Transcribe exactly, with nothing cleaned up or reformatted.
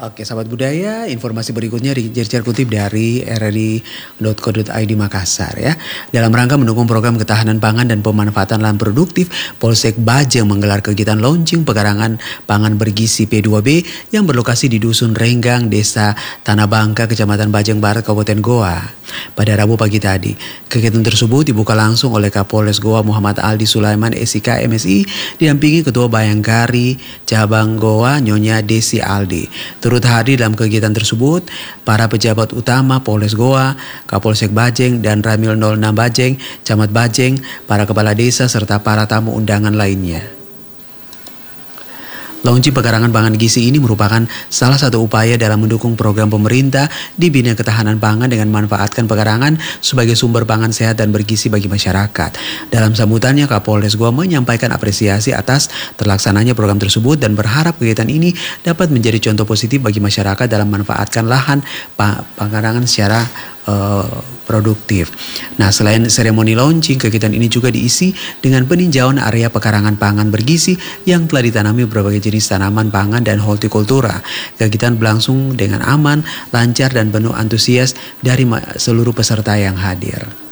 Oke, sahabat budaya, informasi berikutnya Richard kutip dari r r i titik co titik i d Makassar ya. Dalam rangka mendukung program ketahanan pangan dan pemanfaatan lahan produktif, Polsek Bajeng menggelar kegiatan launching pekarangan pangan bergizi P dua B yang berlokasi di Dusun Renggang, Desa Tanah Bangka, Kecamatan Bajeng Barat, Kabupaten Goa. Pada Rabu pagi tadi, kegiatan tersebut dibuka langsung oleh Kapolres Goa Muhammad Aldi Sulaiman S I K M S I didampingi Ketua Bayangkari Cabang Goa Nyonya Desi Aldi. Turut hadir dalam kegiatan tersebut para pejabat utama Polres Goa, Kapolsek Bajeng dan Ramil nol enam Bajeng, Camat Bajeng, para kepala desa serta para tamu undangan lainnya. Launching pekarangan pangan gizi ini merupakan salah satu upaya dalam mendukung program pemerintah di bidang ketahanan pangan dengan memanfaatkan pekarangan sebagai sumber pangan sehat dan bergizi bagi masyarakat. Dalam sambutannya, Kapolres Goa menyampaikan apresiasi atas terlaksananya program tersebut dan berharap kegiatan ini dapat menjadi contoh positif bagi masyarakat dalam memanfaatkan lahan pekarangan secara Uh, produktif. Nah, selain seremoni launching, kegiatan ini juga diisi dengan peninjauan area pekarangan pangan bergizi yang telah ditanami berbagai jenis tanaman pangan dan hortikultura. Kegiatan berlangsung dengan aman, lancar dan penuh antusias dari seluruh peserta yang hadir.